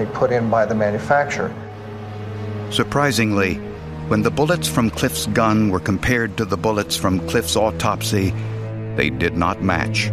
originally put in by the manufacturer. Surprisingly, when the bullets from Cliff's gun were compared to the bullets from Cliff's autopsy, they did not match.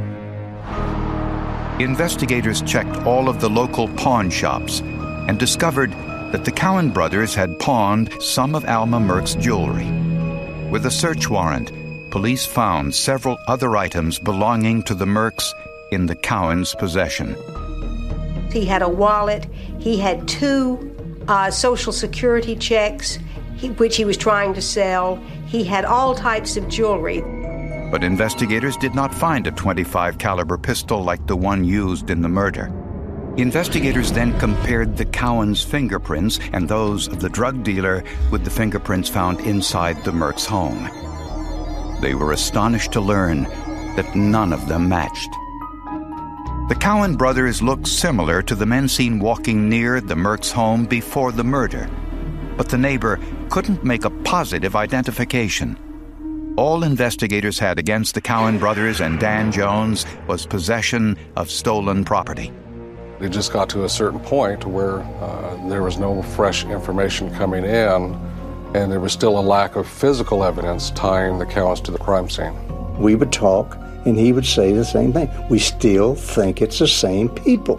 Investigators checked all of the local pawn shops and discovered that the Cowan brothers had pawned some of Alma Merck's jewelry. With a search warrant, police found several other items belonging to the Mercks in the Cowans' possession. He had a wallet. He had 2 Social Security checks, which he was trying to sell. He had all types of jewelry. But investigators did not find a .25 caliber pistol like the one used in the murder. Investigators then compared the Cowans' fingerprints and those of the drug dealer with the fingerprints found inside the Mercks' home. They were astonished to learn that none of them matched. The Cowan brothers looked similar to the men seen walking near the Mercks' home before the murder, but the neighbor couldn't make a positive identification. All investigators had against the Cowan brothers and Dan Jones was possession of stolen property. It just got to a certain point where there was no fresh information coming in, and there was still a lack of physical evidence tying the Cowans to the crime scene. We would talk, and he would say the same thing. We still think it's the same people,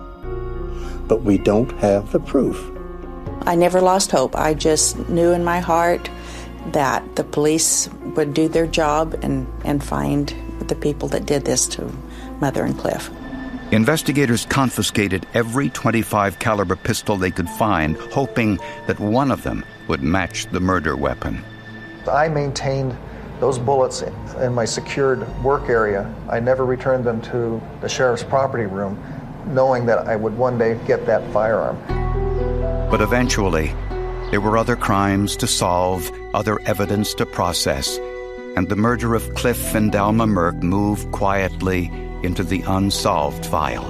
but we don't have the proof. I never lost hope. I just knew in my heart that the police would do their job and find the people that did this to Mother and Cliff. Investigators confiscated every .25 caliber pistol they could find, hoping that one of them would match the murder weapon. I maintained those bullets in my secured work area. I never returned them to the sheriff's property room, knowing that I would one day get that firearm. But eventually, there were other crimes to solve, other evidence to process, and the murder of Cliff and Alma Merck moved quietly into the unsolved file.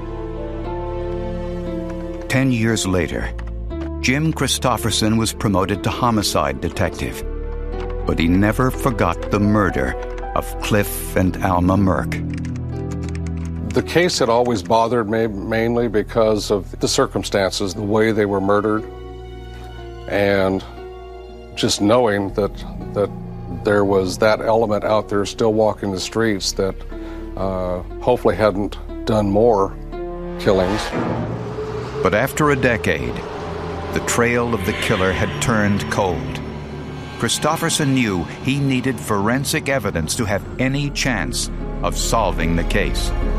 10 years later, Jim Christofferson was promoted to homicide detective, but he never forgot the murder of Cliff and Alma Merck. The case had always bothered me mainly because of the circumstances, the way they were murdered, and just knowing that there was that element out there still walking the streets that hopefully hadn't done more killings. But after a decade, the trail of the killer had turned cold. Christofferson knew he needed forensic evidence to have any chance of solving the case.